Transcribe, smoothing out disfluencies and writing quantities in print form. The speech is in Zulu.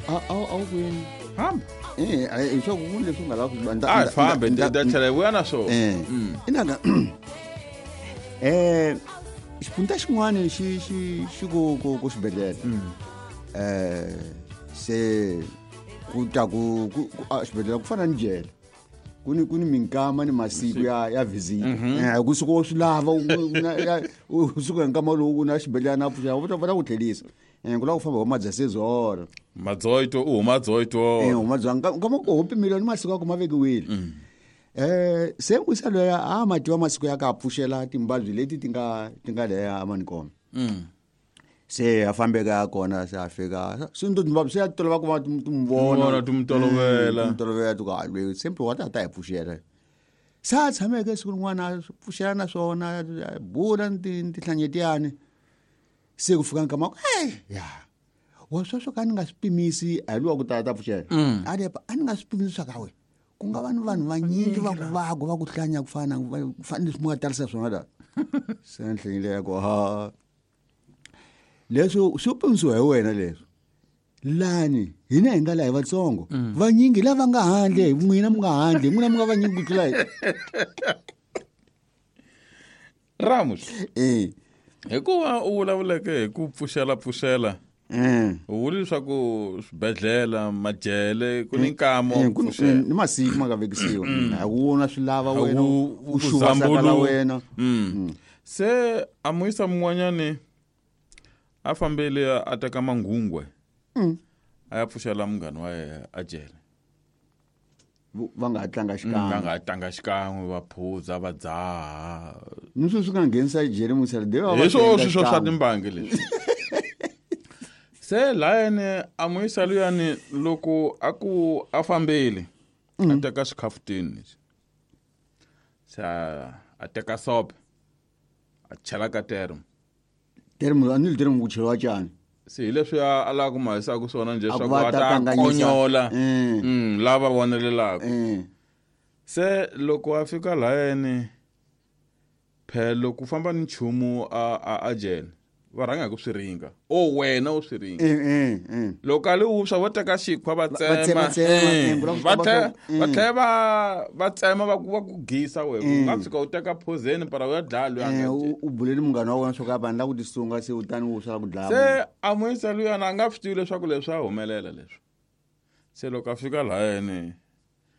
awukwini hamba isho kunle sungala hayi fambe ndathele wena so inaka xipunta xin'wana xi ku xibedhlele se ku ta ku xibedhlele ku fana ni jele kuni minkama ni masiku ya visit kusuka swi lava usuka nkama lowu na xibedhlele na pfuxa va ta ku tlhelisa ku lava ku famba homa dzasezora madzoito nkama ku hopimile ni masiku ya ku ma vekiwile se wisa loya matiwa masiku ya ka pfuxela timbabyi leti ti nga leya amanikoma se afambeka kona se afika sinto timbabyi se ya tolova ku va tumvona tumtolovela tukalwe sempre wa ta pfuxela sa tshameke siku rin'wana pfuxela na swona bula ti hlanyetiyani se ku fika nkama ya wa sweswo ka ni nga swipimisi a luwa ku ta pfuxela a ni nga swipimisi swa ka we ku nga vanhu vanyingi va ku hlanya ku fana leswi mu nga tarisa swona la se nhlengile ya ku leswo swi pimisiwa hi wena leswo lani hina hi nga la hi vatsongo vanyingi lava nga handle n'wina mu nga handle n'wina mu nga vanyingi ku tlula Ramos hikuva u vulavuleke hi ku pfuxela u vuli leswaku swibedhlela majele ku ni nkamo ni masiku ma nga vekisiwa a ku na swi lava wena u xuvasaka wena se amuyisa mun'wanyani a fambile a teka mangungwe a ya pfuxela munghana wa yena a jele va nga tlanga xikan'we va phuza va dzaha ni swi nga nghenisa jele hiswo swa timbangi leswi se layeni amuyisa luyani loko a fambile a teka xikafutini se a teka sope a chela ka termo a ni termo ku cheriwa cyane se hi leswi a lava ku ma hisaka swona njhe swa ku va ta konyola lava vonelelaka se loko a fika layeni phelo ku famba ni nchumu a jele va rhanga hi ku swi ringa wena u swi ringa loko ali wuswa vo teka xikhwa va tsema va tlhela va tsema va ku gisa we ku nga tshuka u teka phozeni para u ya dlaya luya u buleli munghana wa wena swo ka vanhu la ku tisunga se utani wuswa la ku dlaya se amuyisa luyana a nga swi tivi leswaku leswi a humelela leswi se loko a fika layeni